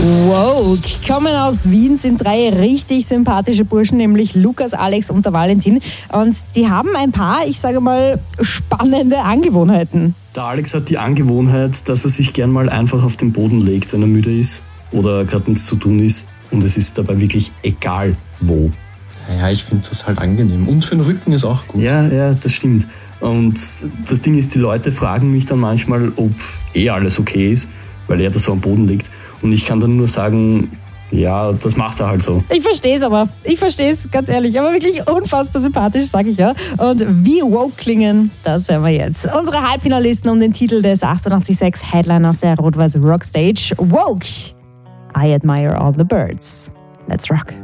Woke kommen aus Wien, sind 3 richtig sympathische Burschen, nämlich Lukas, Alex und der Valentin. Und die haben ein paar, ich sage mal, spannende Angewohnheiten. Der Alex hat die Angewohnheit, dass er sich gern mal einfach auf den Boden legt, wenn er müde ist oder gerade nichts zu tun ist. Und es ist dabei wirklich egal, wo. Ja, ich finde das halt angenehm. Und für den Rücken ist auch gut. Ja, das stimmt. Und das Ding ist, die Leute fragen mich dann manchmal, ob alles okay ist, weil er da so am Boden liegt. Und ich kann dann nur sagen, ja, das macht er halt so. Ich verstehe es aber. Ich verstehe es, ganz ehrlich. Aber wirklich unfassbar sympathisch, sage ich ja. Und wie woke klingen, das sehen wir jetzt. Unsere Halbfinalisten um den Titel des 88.6 Headliners der Rot-Weiß Rockstage. Woke. I admire all the birds. Let's rock.